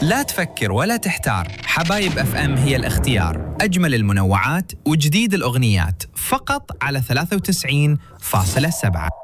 لا تفكر ولا تحتار، حبايب اف ام هي الاختيار. أجمل المنوعات وجديد الأغنيات فقط على 93.7.